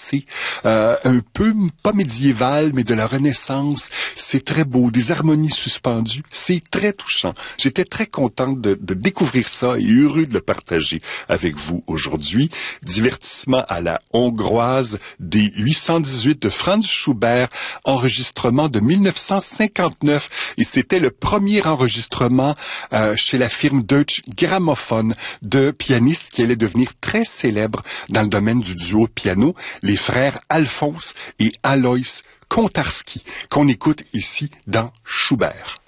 passé, un peu, pas médiéval, mais de la Renaissance. C'est très beau, des harmonies suspendues. C'est très touchant. J'étais très content de découvrir ça et heureux de le partager avec vous aujourd'hui. Divertissement à la hongroise des 818 de Franz Schubert, enregistrement de 1959. Et c'était le premier enregistrement chez la firme Deutsche Grammophon de pianistes qui allaient devenir très célèbres dans le domaine du duo de piano, les frères Alphonse et Alois Kontarski, qu'on écoute ici dans Schubert.